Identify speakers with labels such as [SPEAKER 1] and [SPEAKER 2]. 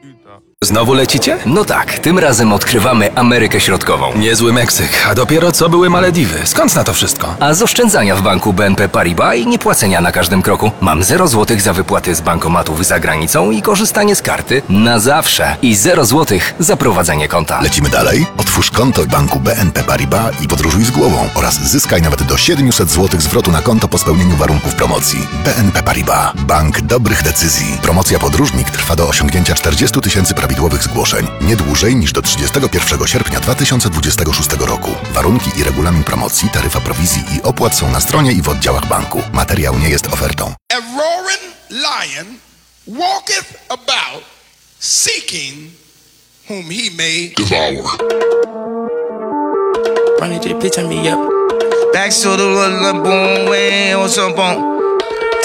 [SPEAKER 1] Znowu lecicie?
[SPEAKER 2] No tak, tym razem odkrywamy Amerykę Środkową.
[SPEAKER 1] Niezły Meksyk, a dopiero co były Malediwy. Skąd na to wszystko?
[SPEAKER 2] A z oszczędzania w banku BNP Paribas i niepłacenia na każdym kroku mam 0 zł za wypłaty z bankomatów za granicą i korzystanie z karty na zawsze. I 0 zł za prowadzenie konta.
[SPEAKER 3] Lecimy dalej? Otwórz konto w banku BNP Paribas i podróżuj z głową oraz zyskaj nawet do 700 zł zwrotu na konto po spełnieniu warunków promocji. BNP Paribas. Bank dobrych decyzji. Promocja Podróżnik trwa do osiągnięcia 40 000 prawidłowych zgłoszeń. Nie dłużej niż do 31 sierpnia 2026 roku. Warunki i regulamin promocji, taryfa prowizji i opłat są na stronie i w oddziałach banku. Materiał nie jest ofertą.
[SPEAKER 4] A roaring lion walketh about, seeking whom he may devour.
[SPEAKER 5] Ronnie J, please turn me up. Back to the boom, way on some bone.